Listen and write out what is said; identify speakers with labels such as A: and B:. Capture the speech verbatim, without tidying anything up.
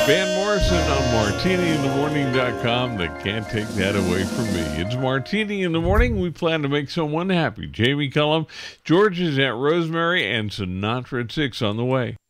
A: Van Morrison on martini in the morning dot com. They can't take that away from me. It's Martini in the Morning. We plan to make someone happy. Jamie Cullum, George is at Rosemary, and Sinatra at six on the way.